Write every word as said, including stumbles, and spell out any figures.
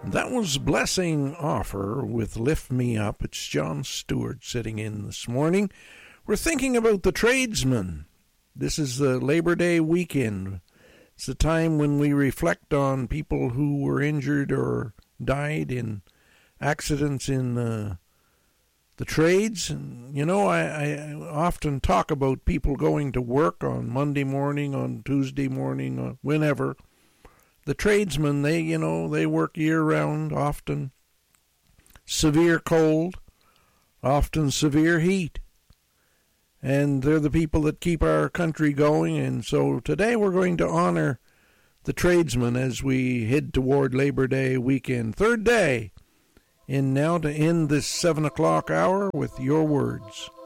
That was Blessing Offer with Lift Me Up. It's John Stewart sitting in this morning. We're thinking about the tradesmen. This is the Labor Day weekend. It's the time when we reflect on people who were injured or died in accidents in uh, the trades. And, you know, I, I often talk about people going to work on Monday morning, on Tuesday morning, or whenever. The tradesmen, they, you know, they work year-round, often severe cold, often severe heat. And they're the people that keep our country going. And so today we're going to honor the tradesmen as we head toward Labor Day weekend. Third day, and now to end this seven o'clock hour with your words.